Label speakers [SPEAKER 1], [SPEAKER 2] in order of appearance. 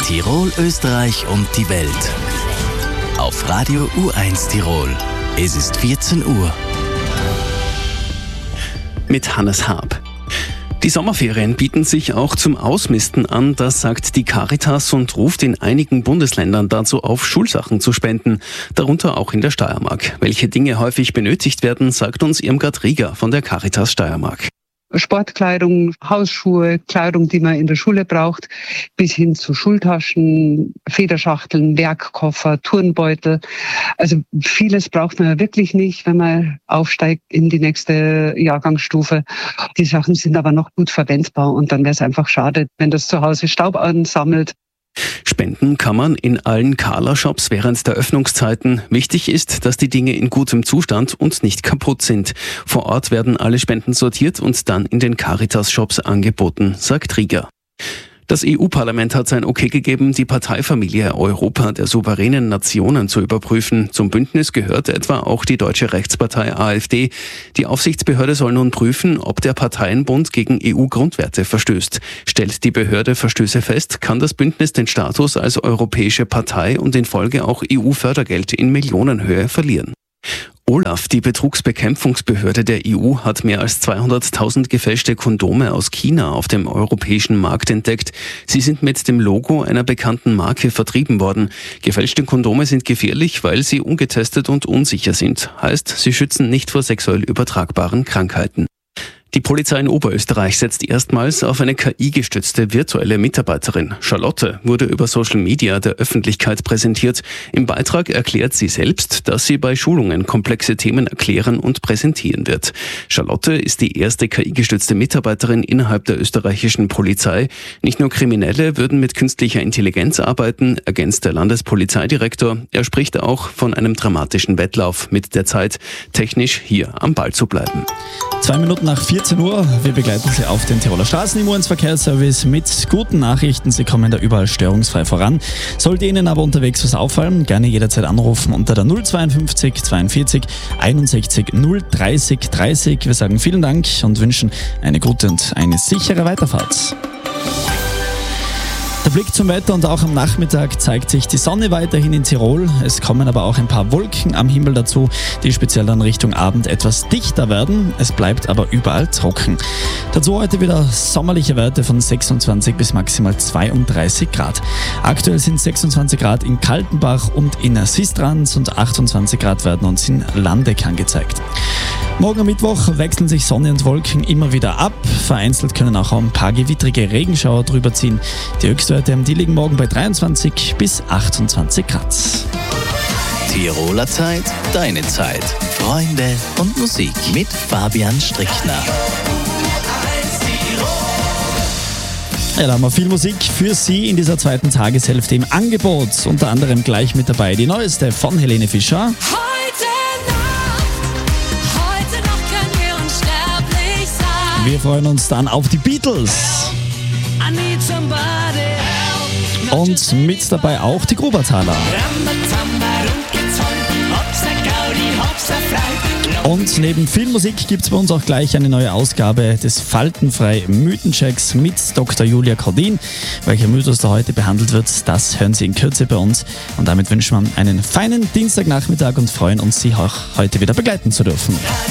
[SPEAKER 1] Tirol, Österreich und die Welt. Auf Radio U1 Tirol. Es ist 14 Uhr.
[SPEAKER 2] Mit Hannes Haab. Die Sommerferien bieten sich auch zum Ausmisten an, das sagt die Caritas und ruft in einigen Bundesländern dazu auf, Schulsachen zu spenden, darunter auch in der Steiermark. Welche Dinge häufig benötigt werden, sagt uns Irmgard Rieger von der Caritas Steiermark.
[SPEAKER 3] Sportkleidung, Hausschuhe, Kleidung, die man in der Schule braucht, bis hin zu Schultaschen, Federschachteln, Werkkoffer, Turnbeutel. Also vieles braucht man wirklich nicht, wenn man aufsteigt in die nächste Jahrgangsstufe. Die Sachen sind aber noch gut verwendbar und dann wäre es einfach schade, wenn das zu Hause Staub ansammelt.
[SPEAKER 2] Spenden kann man in allen Carla-Shops während der Öffnungszeiten. Wichtig ist, dass die Dinge in gutem Zustand und nicht kaputt sind. Vor Ort werden alle Spenden sortiert und dann in den Caritas-Shops angeboten, sagt Rieger. Das EU-Parlament hat sein Okay gegeben, die Parteifamilie Europa der souveränen Nationen zu überprüfen. Zum Bündnis gehört etwa auch die deutsche Rechtspartei AfD. Die Aufsichtsbehörde soll nun prüfen, ob der Parteienbund gegen EU-Grundwerte verstößt. Stellt die Behörde Verstöße fest, kann das Bündnis den Status als europäische Partei und in Folge auch EU-Fördergeld in Millionenhöhe verlieren. OLAF, die Betrugsbekämpfungsbehörde der EU, hat mehr als 200.000 gefälschte Kondome aus China auf dem europäischen Markt entdeckt. Sie sind mit dem Logo einer bekannten Marke vertrieben worden. Gefälschte Kondome sind gefährlich, weil sie ungetestet und unsicher sind. Heißt, sie schützen nicht vor sexuell übertragbaren Krankheiten. Die Polizei in Oberösterreich setzt erstmals auf eine KI-gestützte virtuelle Mitarbeiterin. Charlotte wurde über Social Media der Öffentlichkeit präsentiert. Im Beitrag erklärt sie selbst, dass sie bei Schulungen komplexe Themen erklären und präsentieren wird. Charlotte ist die erste KI-gestützte Mitarbeiterin innerhalb der österreichischen Polizei. Nicht nur Kriminelle würden mit künstlicher Intelligenz arbeiten, ergänzt der Landespolizeidirektor. Er spricht auch von einem dramatischen Wettlauf mit der Zeit, technisch hier am Ball zu bleiben.
[SPEAKER 4] 2 Minuten nach 14 Uhr. Wir begleiten Sie auf den Tiroler Straßen im U1-Verkehrsservice mit guten Nachrichten. Sie kommen da überall störungsfrei voran. Sollte Ihnen aber unterwegs was auffallen, gerne jederzeit anrufen unter der 052 42 61 030 30. Wir sagen vielen Dank und wünschen eine gute und eine sichere Weiterfahrt. Der Blick zum Wetter und auch am Nachmittag zeigt sich die Sonne weiterhin in Tirol. Es kommen aber auch ein paar Wolken am Himmel dazu, die speziell dann Richtung Abend etwas dichter werden. Es bleibt aber überall trocken. Dazu heute wieder sommerliche Werte von 26 bis maximal 32 Grad. Aktuell sind 26 Grad in Kaltenbach und in Sistrans und 28 Grad werden uns in Landeck angezeigt. Morgen am Mittwoch wechseln sich Sonne und Wolken immer wieder ab. Vereinzelt können auch ein paar gewittrige Regenschauer drüber ziehen. Die Höchstwerte die liegen morgen bei 23 bis 28 Grad.
[SPEAKER 1] Tiroler Zeit, deine Zeit. Freunde und Musik mit Fabian Strickner.
[SPEAKER 4] Ja, da haben wir viel Musik für Sie in dieser zweiten Tageshälfte im Angebot. Unter anderem gleich mit dabei die neueste von Helene Fischer. Wir freuen uns dann auf die Beatles. Und mit dabei auch die Grubertaler. Und neben Filmmusik gibt es bei uns auch gleich eine neue Ausgabe des Faltenfrei Mythenchecks mit Dr. Julia Cordin. Welcher Mythos da heute behandelt wird, das hören Sie in Kürze bei uns. Und damit wünschen wir einen feinen Dienstagnachmittag und freuen uns, Sie auch heute wieder begleiten zu dürfen.